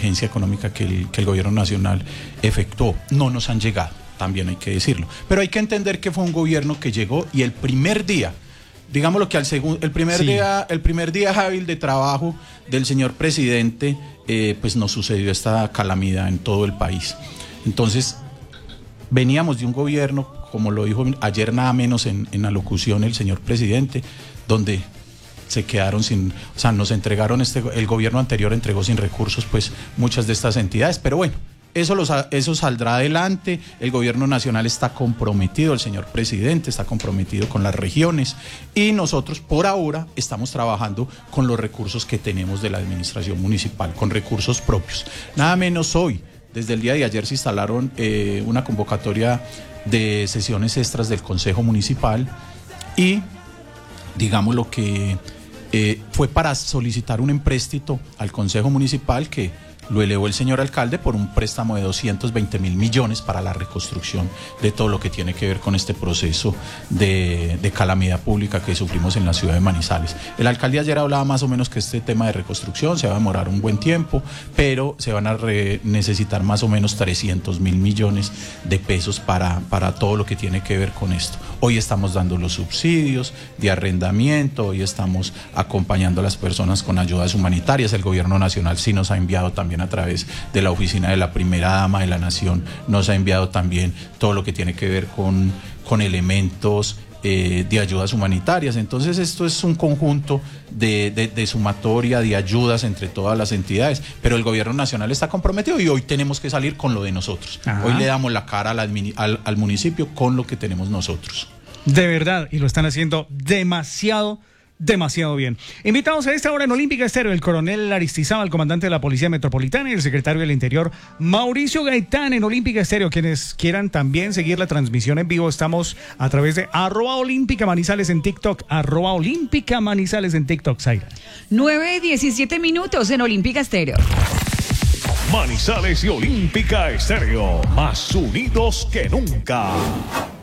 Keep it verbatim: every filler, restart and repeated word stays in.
emergencia económica que el, que el gobierno nacional efectuó. No nos han llegado, también hay que decirlo. Pero hay que entender que fue un gobierno que llegó y el primer día, digámoslo que al segundo, el primer sí. día, el primer día hábil de trabajo del señor presidente, eh, pues nos sucedió esta calamidad en todo el país. Entonces, veníamos de un gobierno, como lo dijo ayer nada menos en, en alocución el señor presidente, donde se quedaron sin, o sea, nos entregaron, este, el gobierno anterior entregó sin recursos pues muchas de estas entidades, pero bueno, eso, los, eso saldrá adelante. El gobierno nacional está comprometido, el señor presidente está comprometido con las regiones y nosotros por ahora estamos trabajando con los recursos que tenemos de la administración municipal, con recursos propios. Nada menos hoy, desde el día de ayer se instalaron eh, una convocatoria de sesiones extras del Consejo Municipal y digamos lo que eh, fue para solicitar un empréstito al Consejo Municipal que lo elevó el señor alcalde por un préstamo de doscientos veinte mil millones para la reconstrucción de todo lo que tiene que ver con este proceso de, de calamidad pública que sufrimos en la ciudad de Manizales. El alcalde ayer hablaba más o menos que este tema de reconstrucción se va a demorar un buen tiempo, pero se van a re- necesitar más o menos trescientos mil millones de pesos para, para todo lo que tiene que ver con esto. Hoy estamos dando los subsidios de arrendamiento, hoy estamos acompañando a las personas con ayudas humanitarias. El gobierno nacional sí nos ha enviado también a través de la oficina de la primera dama de la nación, nos ha enviado también todo lo que tiene que ver con, con elementos eh, de ayudas humanitarias. Entonces esto es un conjunto de, de, de sumatoria, de ayudas entre todas las entidades, pero el gobierno nacional está comprometido y hoy tenemos que salir con lo de nosotros. Ajá. Hoy le damos la cara al, al, al municipio con lo que tenemos nosotros. De verdad, y lo están haciendo demasiado Demasiado bien. Invitamos a esta hora en Olímpica Estéreo el coronel Aristizábal, comandante de la Policía Metropolitana, y el secretario del Interior, Mauricio Gaitán, en Olímpica Estéreo. Quienes quieran también seguir la transmisión en vivo, estamos a través de arroba Olímpica Manizales en TikTok, arroba Olímpica Manizales en TikTok, Zaira. nueve diecisiete minutos en Olímpica Estéreo. Manizales y Olímpica Estéreo, más unidos que nunca.